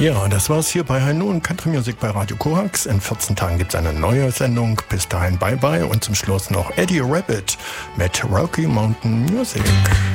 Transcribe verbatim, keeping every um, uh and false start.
Ja, das war's hier bei High Noon Country Music bei Radio Korax. In vierzehn Tagen gibt's eine neue Sendung. Bis dahin bye bye und zum Schluss noch Eddie Rabbit mit Rocky Mountain Music.